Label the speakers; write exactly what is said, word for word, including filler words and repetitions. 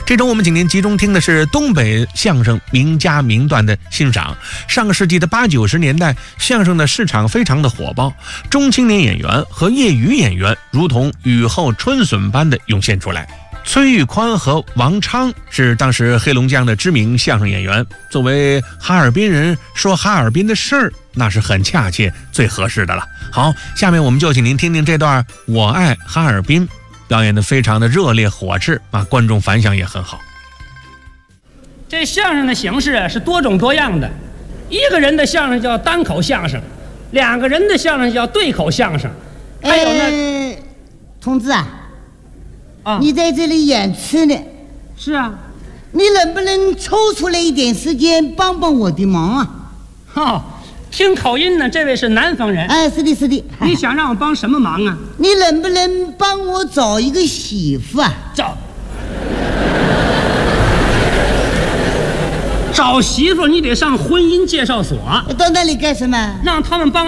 Speaker 1: 这周我们今天集中听的是东北相声名家名段的欣赏。上个世纪的八九十年代，相声的市场非常的火爆，中青年演员和业余演员如同雨后春笋般的涌现出来。崔玉宽和王昌是当时黑龙江的知名相声演员，作为哈尔滨人说哈尔滨的事儿，那是很恰切最合适的了。好，下面我们就请您听听这段我爱哈尔滨，表演的非常的热烈火炽啊，观众反响也很好。
Speaker 2: 这相声的形式是多种多样的，一个人的相声叫单口相声，两个人的相声叫对口相声，还有呢、
Speaker 3: 呃、同志啊，
Speaker 2: 啊，
Speaker 3: 你在这里演出呢？
Speaker 2: 是啊，
Speaker 3: 你能不能抽出来一点时间帮帮我的忙啊？
Speaker 2: 哦，听口音呢，这位是南方人。
Speaker 3: 哎，是的，是的。
Speaker 2: 你想让我帮什么忙啊？
Speaker 3: 你能不能帮我找一个媳妇啊？
Speaker 2: 找找媳妇，你得上婚姻介绍所。
Speaker 3: 到那里干什么？
Speaker 2: 让他们帮